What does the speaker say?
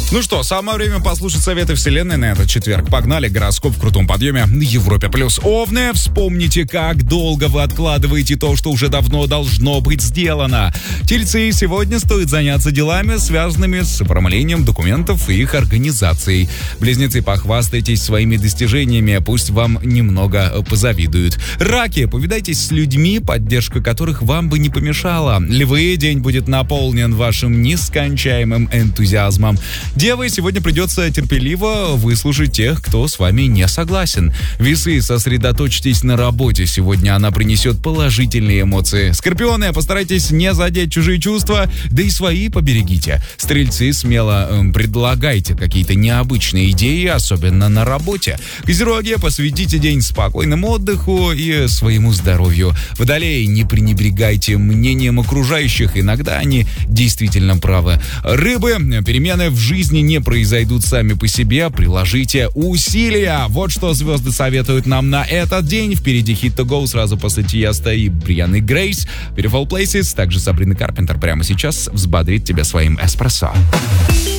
Ну что, самое время послушать советы вселенной на этот четверг. Погнали, гороскоп в крутом подъеме на Европе+. Овны, вспомните, как долго вы откладываете то, что уже давно должно быть сделано. Тельцы, сегодня стоит заняться делами, связанными с оформлением документов и их организацией. Близнецы, похвастайтесь своими достижениями, пусть вам немного позавидуют. Раки, повидайтесь с людьми, поддержка которых вам бы не помешала. Львы, день будет наполнен вашим нескончаемым энтузиазмом. Девы, сегодня придется терпеливо выслушать тех, кто с вами не согласен. Весы, сосредоточьтесь на работе. Сегодня она принесет положительные эмоции. Скорпионы, постарайтесь не задеть чужие чувства, да и свои поберегите. Стрельцы, смело предлагайте какие-то необычные идеи, особенно на работе. Козероги, посвятите день спокойному отдыху и своему здоровью. Водолеи, не пренебрегайте мнением окружающих, иногда они действительно правы. Рыбы, перемены в жизни не произойдут сами по себе, приложите усилия. Вот что звезды советуют нам на этот день. Впереди Hit to Go, сразу после Тиеста и Брианны Грейс. Beautiful Places, также Сабрина Карпентер прямо сейчас взбодрит тебя своим эспрессо.